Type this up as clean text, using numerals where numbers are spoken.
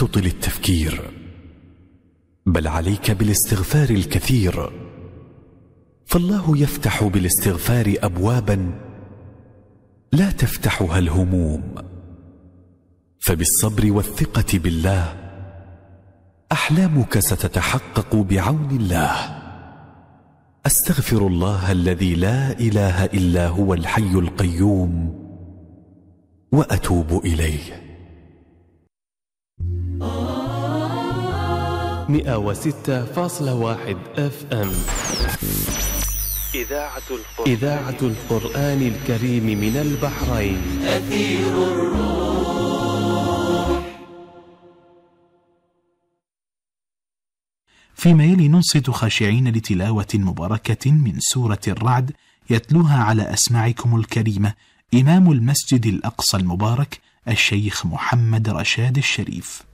تطل التفكير، بل عليك بالاستغفار الكثير، فالله يفتح بالاستغفار أبوابا لا تفتحها الهموم. فبالصبر والثقة بالله أحلامك ستتحقق بعون الله. أستغفر الله الذي لا إله إلا هو الحي القيوم وأتوب إليه. 106.1 FM إذاعة القرآن الكريم من البحرين. أثير الروح. فيما يلي ننصت خاشعين لتلاوة مباركة من سورة الرعد يتلوها على أسماعكم الكريمة إمام المسجد الأقصى المبارك الشيخ محمد رشاد الشريف.